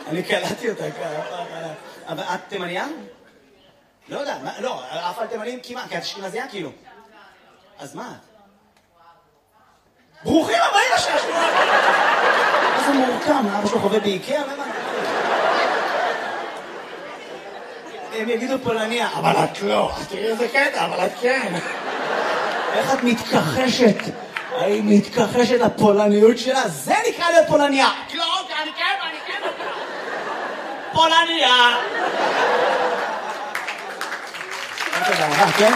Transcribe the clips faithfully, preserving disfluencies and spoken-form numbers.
אני קלטתי אותה. אבל את תימניה? לא יודע, לא, אף על תימנים כמעט, כי את אשכנזייה כאילו. אז מה את? ברוכים הבאים לשש! מה זה מורכם? אבא שלו חווה באיקאה? הם יגידו פולניה, אבל את לא. תראי איזה קטע, אבל את כן. איך את מתכחשת? היא מתכחשת לפולניות שלה? זה נקרא להיות פולניה. לא, אני כן, אני כן. פולניה. כן?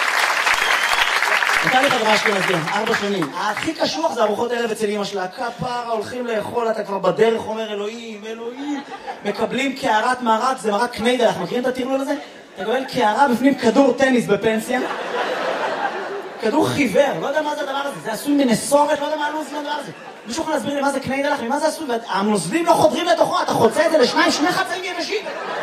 נתן לי חברה אשכנזית, ארבע שנים. הכי קשוח זה ארוחות ערב אצל אמא שלה. כפרה, הולכים לאכול, אתה כבר בדרך אומר אלוהים, אלוהים. מקבלים קערת מרק, זה מרק קניידלח. מכירים את הטרלול הזה? אתה מקבל קערה בפנים כדור טניס בפנסיה. כדור חיוור, לא יודע מה זה הדבר הזה. זה עשוי מנסורת, לא יודע מה הלוז מהדבר הזה. מישהו יכול להסביר לי מה זה קניידלח, ממה זה עשוי? והנוזלים לא חודרים לתוכו, אתה חוצה את זה לשניים, שני חצאים יבשים.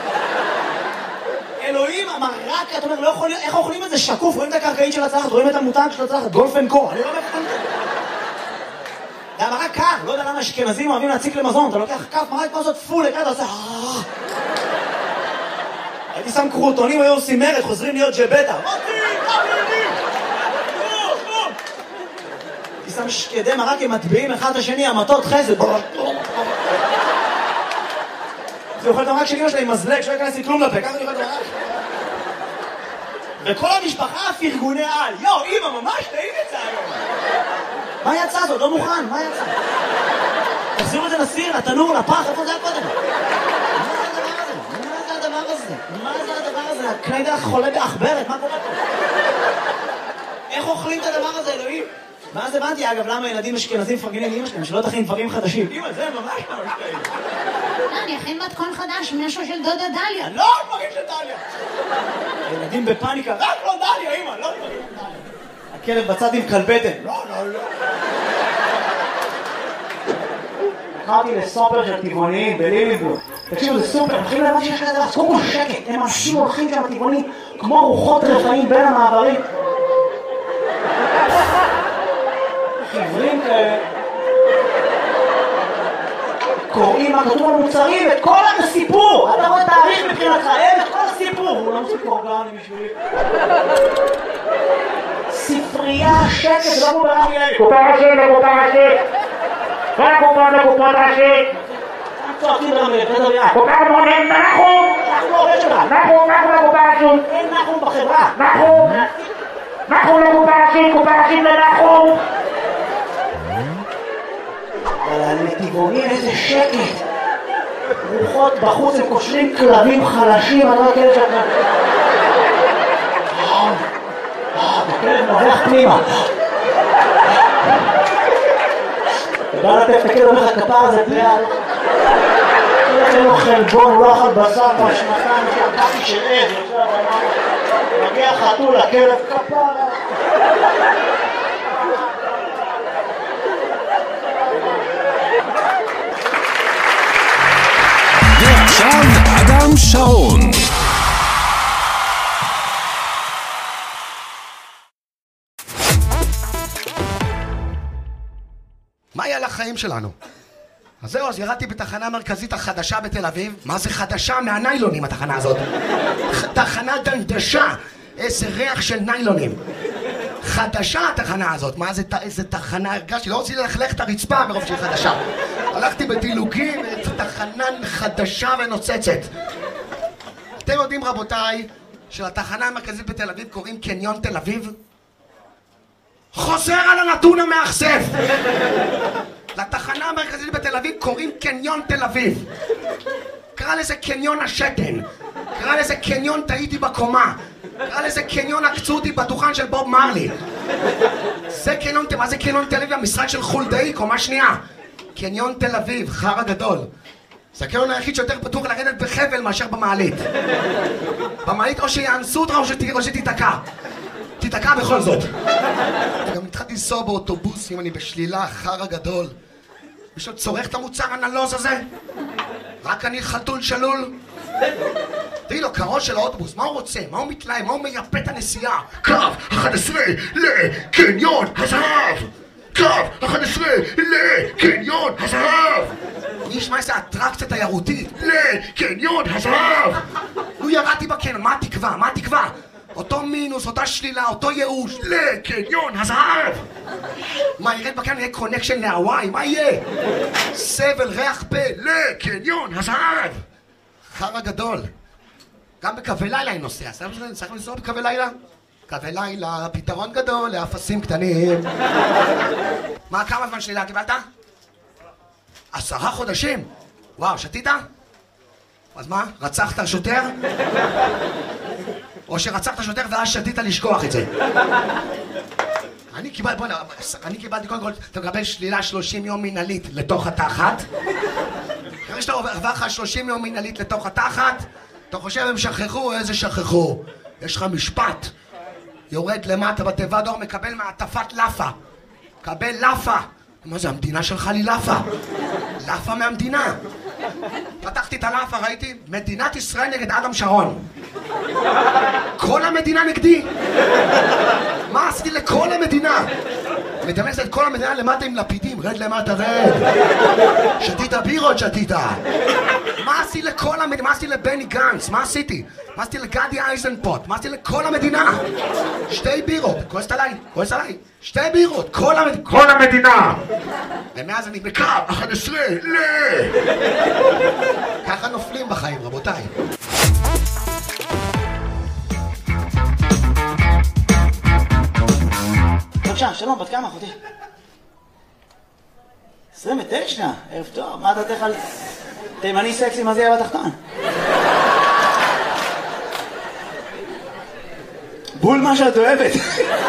אלוהים, המרק, אתה אומר, לא יכול, איך אוכלים את זה שקוף? רואים את הקרקעית של הצלחת, רואים את המותג של הצלחת, גולף אנד קו, אני לא מבין את זה. זה המרק קר, לא יודע למה אשכנזים אוהבים להציק למזון, אתה לוקח כף מרק כמו זאת פול, אתה עושה... הייתי שם קרוטונים, היו עושים מרד, חוזרים להיות ג'בטה. הייתי שם שקדי מרק עם מטביעים אחד את השני, המטות חסד. זה אוכל את המרק של אמא שלה עם מזלג, שלא ייכנס לי כלום לפה, ככה אני אוכל את המרק. וכל המשפחה פרגוני על. יו, אמא, ממש טעים יצא היום. מה יצא זאת? לא מוכן, מה יצא? תחזירו את זה לסיר, לתנור, לפח, איפה זה היה קודם? מה זה הדבר הזה? מה זה הדבר הזה? הקניידלח חולה באחברת, מה קורה פה? איך אוכלים את הדבר הזה, אלוהים? ואז הבנתי, אגב, למה ילדים אשכנזים מפרגנים לאמא שלהם, שלא תכין דברים חדשים. אמא, זה ממש ממש טעים. לא, אני אכין מתכון חדש, משהו של דודה דליה. לא, דברים של דליה. ילדים בפאניקה, רק לא דליה, אמא, לא דברים של דליה. הכלב בצד עם כלבטן. לא, לא, לא. קראתי לסופר של טבעוניים בליליבלום. תקשיבו, זה סופר, הולכים להביא שיש כזה, אז קודם כל שקט, הם אנשים הולכים שם טבעונים כמו רוחות רפאים בין המעברים. חיוורים כאלה. קוראים מה כתוב המוצרים, את כל הסיפור. אתה רואה תאריך מבחינתך, אין את כל הסיפור. הוא לא מוסיף אורגני בשבילי. ספרייה, שקט, לא מובן לי. קופה ראשית, לקופה ראשית. לקופה, לקופה ראשית. צועקים ברמי, תדבר יד. קופה מונים, נחום. אנחנו עובד שלך. נחום, נחום לקופה ראשית. אין נחום בחברה. נחום. נחום לקופה ראשית, קופה ראשית לנחום. אבל הנתיבונים איזה שקט. רוחות בחוץ, הם קושרים כלבים חלשים, אני לא יודע שאתה... הכלב נובח פנימה. אתה בא לטף את הכלב, אומר לך כפר הזה פליאה. אין לו חלבון, הוא לא אכל בשר בשנתיים שהקפי של עז, מגיע חתול, הכלב כפר. ועכשיו אדם שרון. מה היה לחיים שלנו? אז זהו, אז ירדתי בתחנה המרכזית החדשה בתל אביב. מה זה חדשה? מהניילונים התחנה הזאת. תחנה דנדשה. איזה ריח של ניילונים. חדשה התחנה הזאת. מה זה, איזה תחנה? הרגשתי, לא רציתי ללכלך את הרצפה מרוב שהיא חדשה. הלכתי בדילוגים, תחנה חדשה ונוצצת. אתם יודעים רבותיי, שלתחנה המרכזית בתל אביב קוראים קניון תל אביב? חוזר על הנתון המאכזב. לתחנה המרכזית בתל אביב קוראים קניון תל אביב. קרא לזה קניון השתן. קרא לזה קניון טעיתי בקומה. קרא לזה קניון עקצו אותי בדוכן של בוב מרלי. זה קניון, מה זה קניון תל אביב? המשרד של חולדאי, קומה שנייה. קניון תל אביב, חרא גדול. זה הקניון היחיד שיותר פתוח לרדת בחבל מאשר במעלית. במעלית או שיאנסו אותך או שתתקע. תתקע בכל זאת. גם התחלתי לנסוע באוטובוסים, אני בשלילה, חרא גדול. מישהו צורך את המוצר הנלוז הזה? רק אני חתול שלול? תראי לו, קרו של האוטובוס, מה הוא רוצה? מה הוא מתלהם? מה הוא מייפה את הנסיעה? קו אחת עשרה לקניון הזהב! קו אחת עשרה לקניון הזהב! מי ישמע איזה אטרקציה תיירותית? לקניון הזהב! נו, ירדתי בקניון, מה התקווה? מה התקווה? אותו מינוס, אותה שלילה, אותו ייאוש, לקניון הזהב! מה, ירד בקניון, יהיה קונקשן להוואי, מה יהיה? סבל, ריח פה, לקניון הזהב! חרא גדול. גם בקווי לילה אני נוסע, צריך לנסוע בקווי לילה? קווי לילה, פתרון גדול לאפסים קטנים. מה, כמה זמן שלילה קיבלת? עשרה חודשים? וואו, שתית? אז מה, רצחת שוטר? או שרצחת שוטר ואז שתית לשכוח את זה? אני קיבלתי, בוא נראה, אני קיבלתי קודם כל, אתה מקבל שלילה שלושים יום מנהלית לתוך התחת. אחרי שאתה עובר לך שלושים יום מנהלית לתוך התחת, אתה חושב הם שכחו, איזה שכחו? יש לך משפט. יורד למטה בתיבה דור, מקבל מעטפת לאפה. מקבל לאפה. מה זה, המדינה שלך לי לאפה? לאפה מהמדינה. פתחתי את הלאפה, ראיתי, מדינת ישראל נגד אדם שרון. כל המדינה נגדי. מה עשיתי לכל המדינה? מדמיינת את כל המדינה למטה עם לפידים, רד למטה, רד. שתית בירות, שתית. מה עשיתי לכל המדינה? מה עשיתי לבני גנץ? מה עשיתי? מה עשיתי לגדי אייזנפוט? מה עשיתי לכל המדינה? שתי בירות, כועסת עליי, כועסת עליי. שתי בירות, כל המדינה. כל המדינה! ומאז אני בקו, אחת עשרה, ל... ככה נופלים בחיים, רבותיי. בבקשה, שלום, בת כמה, אחותי? עשרים ותשע, ערב טוב, מה דעתך על תימני סקסי, מה זה יהיה בתחתון? בול מה שאת אוהבת.